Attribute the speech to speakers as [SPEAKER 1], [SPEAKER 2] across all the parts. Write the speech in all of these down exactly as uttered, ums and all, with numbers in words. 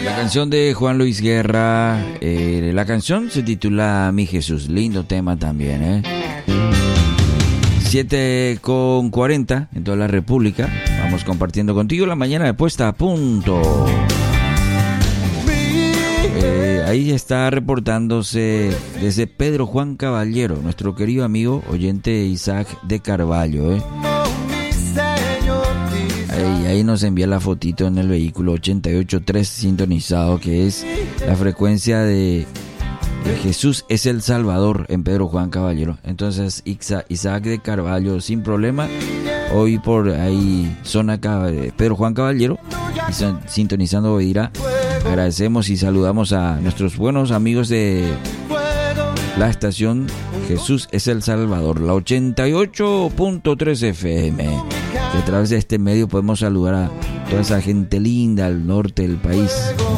[SPEAKER 1] La canción de Juan Luis Guerra, eh, la canción se titula Mi Jesús, lindo tema también, ¿eh? siete con cuarenta en toda la República, vamos compartiendo contigo la mañana de Puesta a Punto. Eh, ahí está reportándose desde Pedro Juan Caballero, nuestro querido amigo oyente Isaac de Carvalho, ¿eh? Ahí, ahí nos envía la fotito en el vehículo ochenta y ocho punto tres sintonizado, que es la frecuencia de, de Jesús es el Salvador en Pedro Juan Caballero. Entonces Isaac de Carvalho sin problema, hoy por ahí zona de Pedro Juan Caballero, y son, sintonizando Beira. Agradecemos y saludamos a nuestros buenos amigos de la estación Jesús es el Salvador, la ochenta y ocho punto tres F M. Que a través de este medio podemos saludar a toda esa gente linda al norte del país,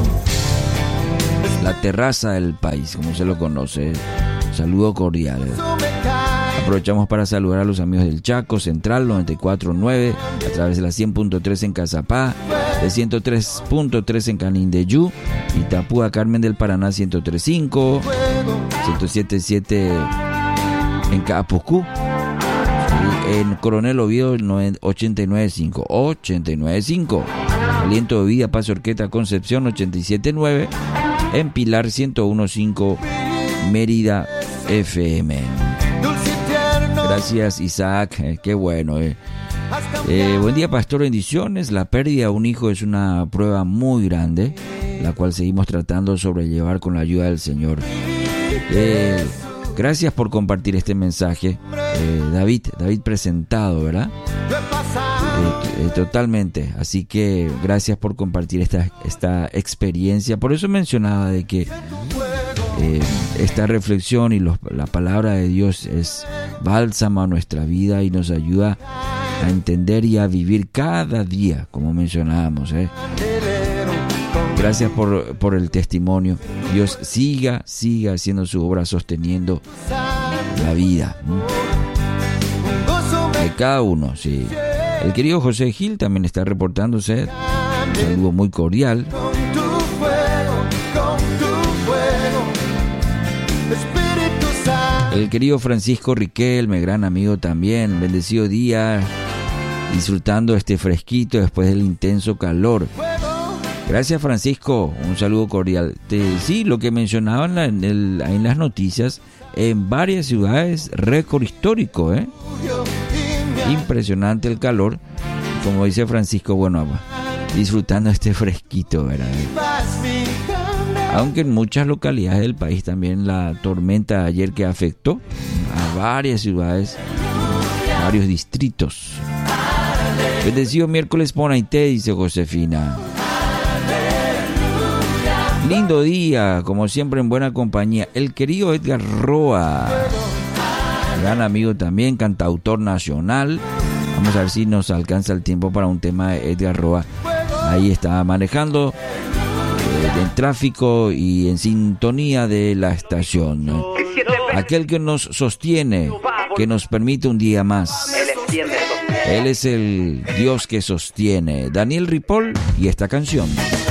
[SPEAKER 1] la terraza del país, como se lo conoce. Saludo cordial. Aprovechamos para saludar a los amigos del Chaco Central noventa y cuatro punto nueve, a través de la cien punto tres en Cazapá, de ciento tres punto tres en Canindeyú, Itapúa Carmen del Paraná ciento tres punto cinco, ciento siete punto siete en Capucú, en Coronel Oviedo ochenta y nueve punto cinco, ochenta y nueve punto cinco, Aliento de Vida, Paz Orqueta Concepción ochenta y siete punto nueve, en Pilar ciento uno punto cinco, Mérida F M. Gracias Isaac, eh, qué bueno. Eh. Eh, buen día pastor, bendiciones. La pérdida de un hijo es una prueba muy grande, la cual seguimos tratando de sobrellevar con la ayuda del Señor. Eh, gracias por compartir este mensaje, eh, David, David presentado, ¿verdad? Eh, eh, totalmente, así que gracias por compartir esta, esta experiencia. Por eso mencionaba de que eh, esta reflexión y los, la palabra de Dios es bálsamo a nuestra vida y nos ayuda a entender y a vivir cada día, como mencionábamos, ¿eh? Gracias por, por el testimonio. Dios siga, siga haciendo su obra, sosteniendo la vida, ¿no? De cada uno, sí. El querido José Gil también está reportándose. Un saludo muy cordial. El querido Francisco Riquelme, gran amigo también. Bendecido día, disfrutando este fresquito después del intenso calor. Gracias Francisco, un saludo cordial. Te, sí, lo que mencionaban en, la, en, el, en las noticias, en varias ciudades, récord histórico, ¿eh? Impresionante el calor. Como dice Francisco, bueno, disfrutando este fresquito, ¿verdad? Aunque en muchas localidades del país también la tormenta de ayer que afectó a varias ciudades, varios distritos. Bendecido miércoles Ponaité, dice Josefina. Lindo día, como siempre en buena compañía. El querido Edgar Roa, gran amigo también, cantautor nacional. Vamos a ver si nos alcanza el tiempo para un tema de Edgar Roa. Ahí está manejando eh, en tráfico y en sintonía de la estación. Aquel que nos sostiene, que nos permite un día más. Él es el Dios que sostiene. Daniel Ripoll y esta canción.